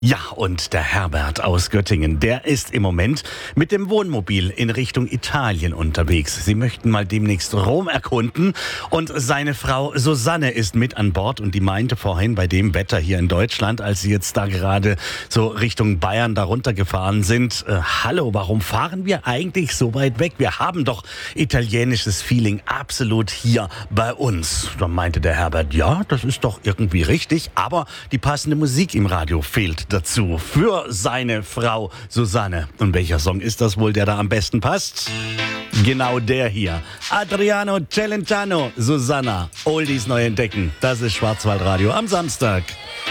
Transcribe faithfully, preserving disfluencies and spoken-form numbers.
Ja, und der Herbert aus Göttingen, der ist im Moment mit dem Wohnmobil in Richtung Italien unterwegs. Sie möchten mal demnächst Rom erkunden und seine Frau Susanne ist mit an Bord und die meinte vorhin bei dem Wetter hier in Deutschland, als sie jetzt da gerade so Richtung Bayern da runtergefahren sind, äh, hallo, warum fahren wir eigentlich so weit weg? Wir haben doch italienisches Feeling absolut hier bei uns. Da meinte der Herbert, ja, das ist doch irgendwie richtig, aber die passende Musik im Radio fehlt dazu für seine Frau Susanne. Und welcher Song ist das wohl, der da am besten passt? Genau der hier. Adriano Celentano, Susanna. Oldies neu entdecken. Das ist Schwarzwaldradio am Samstag.